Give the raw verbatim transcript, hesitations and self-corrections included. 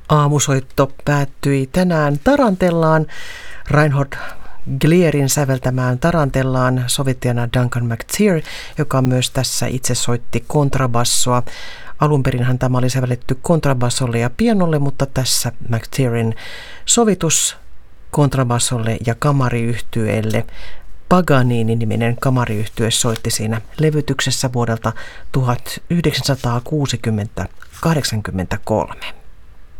Aamusoitto päättyi tänään Tarantellaan. Reinhold Glierin säveltämään Tarantellaan sovittajana Duncan McTeer, joka myös tässä itse soitti kontrabassoa. Alunperinhan tämä oli sävelletty kontrabassolle ja pianolle, mutta tässä McTeerin sovitus kontrabassolle ja kamariyhtyeelle. Paganini-niminen kamariyhtye soitti siinä levytyksessä vuodelta tuhatyhdeksänsataakuusikymmentä kahdeksankymmentäkolme.